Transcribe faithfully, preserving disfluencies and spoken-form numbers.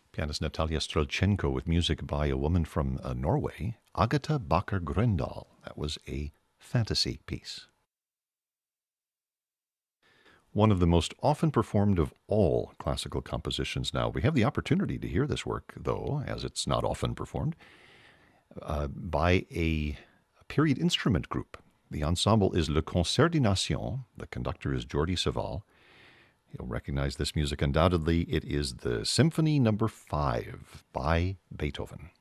Pianist Natalia Strelchenko with music by a woman from uh, Norway, Agatha Bakker Grøndal. That was a fantasy piece. One of the most often performed of all classical compositions now. We have the opportunity to hear this work, though, as it's not often performed, uh, by a, a period instrument group. The ensemble is Le Concert des Nations. The conductor is Jordi Savall. You'll recognize this music undoubtedly. It is the Symphony Number Five by Beethoven.